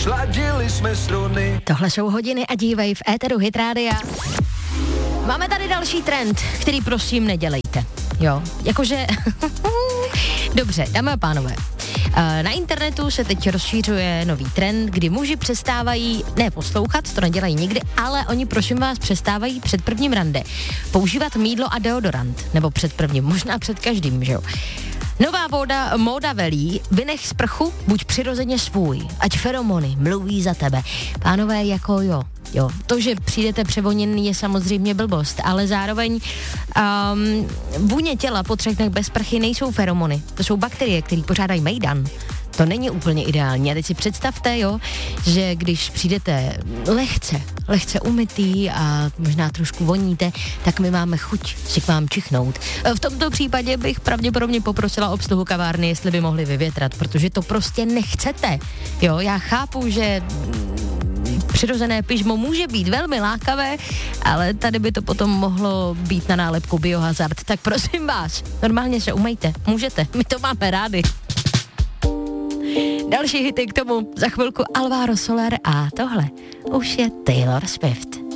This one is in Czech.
sladili jsme struny. Tohle jsou Hodiny a dívej v éteru Hit Rádia. Máme tady další trend, který prosím nedělejte. Jo, jakože... Dobře, dámy a pánové. Na internetu se teď rozšířuje nový trend, kdy muži přestávají, ne poslouchat, to nedělají nikdy, ale oni, prosím vás, přestávají před prvním rande používat mýdlo a deodorant. Nebo před prvním, možná před každým, že jo. Nová móda velí, vynech sprchu, buď přirozeně svůj, ať feromony mluví za tebe. Pánové, jako jo, to, že přijdete převoněný, je samozřejmě blbost, ale zároveň vůně těla po 3 dnech bez sprchy nejsou feromony, to jsou bakterie, které pořádají mejdan. To není úplně ideální. A teď si představte, že když přijdete lehce umytý a možná trošku voníte, tak my máme chuť si k vám čichnout. V tomto případě bych pravděpodobně poprosila obsluhu kavárny, jestli by mohli vyvětrat, protože to prostě nechcete. Jo, já chápu, že přirozené pyžmo může být velmi lákavé, ale tady by to potom mohlo být na nálepku biohazard. Tak prosím vás, normálně se umejte. Můžete, my to máme rádi. Další hity k tomu za chvilku Alvaro Soler a tohle už je Taylor Swift.